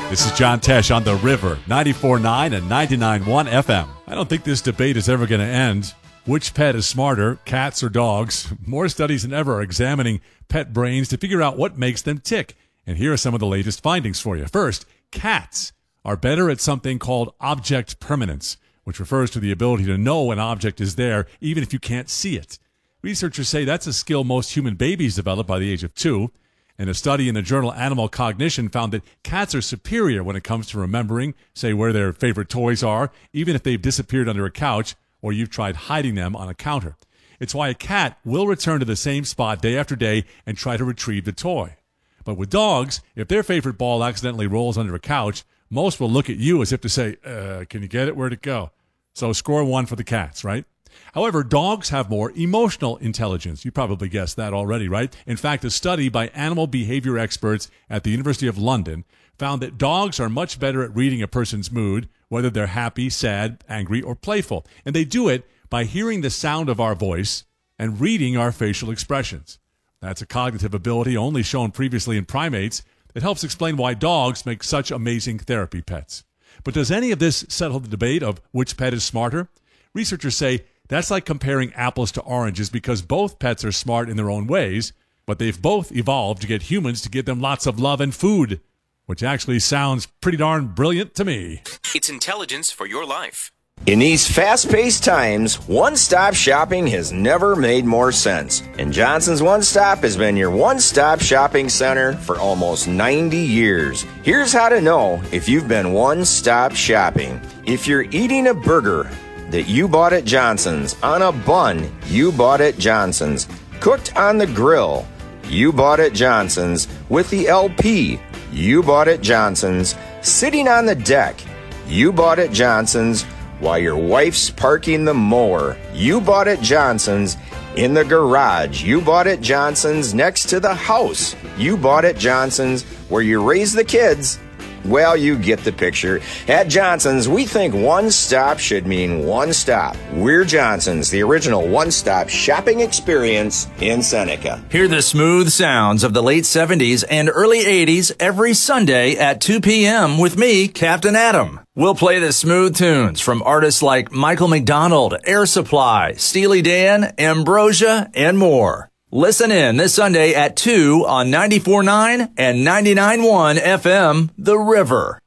This is John Tesh on The River, 94.9 and 99.1 FM. I don't think this debate is ever going to end. Which pet is smarter, cats or dogs? More studies than ever are examining pet brains to figure out what makes them tick. And here are some of the latest findings for you. First, cats are better at something called object permanence, which refers to the ability to know an object is there even if you can't see it. Researchers say that's a skill most human babies develop by the age of 2. And a study in the journal Animal Cognition found that cats are superior when it comes to remembering, say, where their favorite toys are, even if they've disappeared under a couch or you've tried hiding them on a counter. It's why a cat will return to the same spot day after day and try to retrieve the toy. But with dogs, if their favorite ball accidentally rolls under a couch, most will look at you as if to say, can you get it? Where'd it go? So score 1 for the cats, right? However, dogs have more emotional intelligence. You probably guessed that already, right? In fact, a study by animal behavior experts at the University of London found that dogs are much better at reading a person's mood, whether they're happy, sad, angry, or playful. And they do it by hearing the sound of our voice and reading our facial expressions. That's a cognitive ability only shown previously in primates that helps explain why dogs make such amazing therapy pets. But does any of this settle the debate of which pet is smarter? Researchers say that's like comparing apples to oranges because both pets are smart in their own ways, but they've both evolved to get humans to give them lots of love and food, which actually sounds pretty darn brilliant to me. It's intelligence for your life. In these fast-paced times, one-stop shopping has never made more sense. And Johnson's One Stop has been your one-stop shopping center for almost 90 years. Here's how to know if you've been one-stop shopping. If you're eating a burger that you bought at Johnson's, on a bun you bought at Johnson's, cooked on the grill you bought at Johnson's, with the LP you bought at Johnson's, sitting on the deck you bought at Johnson's, while your wife's parking the mower you bought at Johnson's, in the garage you bought at Johnson's, next to the house you bought at Johnson's, where you raise the kids. Well, you get the picture. At Johnson's, we think one stop should mean one stop. We're Johnson's, the original one-stop shopping experience in Seneca. Hear the smooth sounds of the late 70s and early 80s every Sunday at 2 p.m. with me, Captain Adam. We'll play the smooth tunes from artists like Michael McDonald, Air Supply, Steely Dan, Ambrosia, and more. Listen in this Sunday at 2 on 94.9 and 99.1 FM, The River.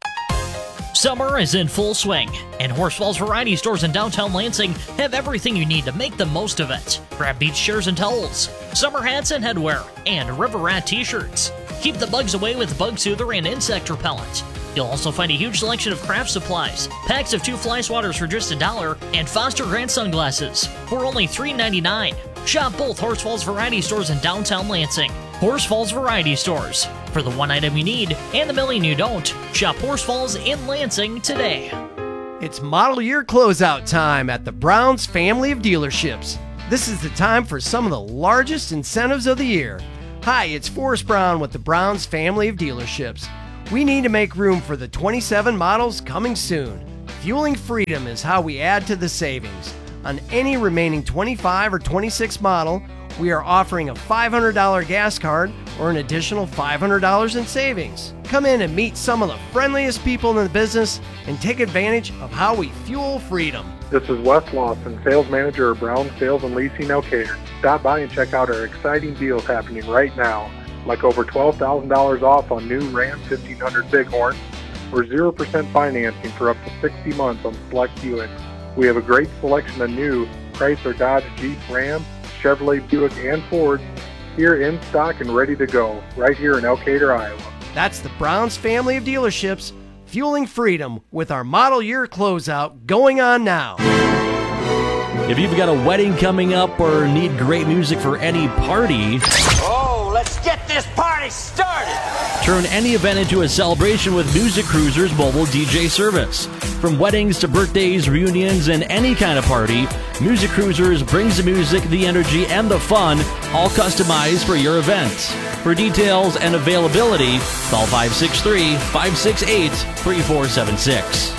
Summer is in full swing, and Horse Falls Variety Stores in downtown Lansing have everything you need to make the most of it. Grab beach chairs and towels, summer hats and headwear, and River Rat t-shirts. Keep the bugs away with Bug Soother and Insect Repellent. You'll also find a huge selection of craft supplies, packs of 2 fly swatters for just $1, and Foster Grant sunglasses for only $3.99. Shop both Horse Falls Variety Stores in downtown Lansing. Horse Falls Variety Stores. For the one item you need and the million you don't, shop Horse Falls in Lansing today. It's model year closeout time at the Browns family of dealerships. This is the time for some of the largest incentives of the year. Hi, it's Forrest Brown with the Browns family of dealerships. We need to make room for the 27 models coming soon. Fueling freedom is how we add to the savings. On any remaining 25 or 26 model, we are offering a $500 gas card or an additional $500 in savings. Come in and meet some of the friendliest people in the business and take advantage of how we fuel freedom. This is Wes Lawson, Sales Manager of Brown Sales and Leasing Elkader. Stop by and check out our exciting deals happening right now, like over $12,000 off on new Ram 1500 Bighorn, or 0% financing for up to 60 months on select Buicks. We have a great selection of new Chrysler, Dodge, Jeep, Ram, Chevrolet, Buick, and Ford here in stock and ready to go, right here in Elkader, Iowa. That's the Browns family of dealerships, fueling freedom with our model year closeout going on now. If you've got a wedding coming up or need great music for any party, let's get this party started! Turn any event into a celebration with Music Cruisers mobile DJ service. From weddings to birthdays, reunions, and any kind of party, Music Cruisers brings the music, the energy, and the fun, all customized for your event. For details and availability, call 563-568-3476.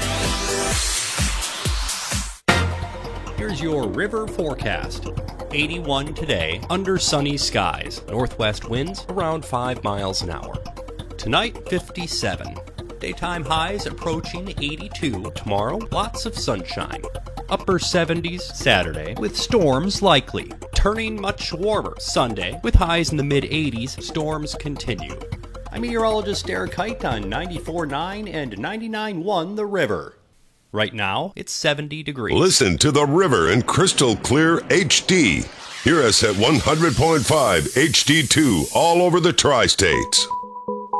Here's your river forecast. 81 today, under sunny skies. Northwest winds around 5 miles an hour. Tonight, 57. Daytime highs approaching 82. Tomorrow, lots of sunshine. Upper 70s Saturday, with storms likely. Turning much warmer Sunday, with highs in the mid-80s. Storms continue. I'm meteorologist Derek Height on 94.9 and 99.1 The River. Right now, it's 70 degrees. Listen to The River in crystal clear HD. Hear us at 100.5 HD2 all over the tri-states.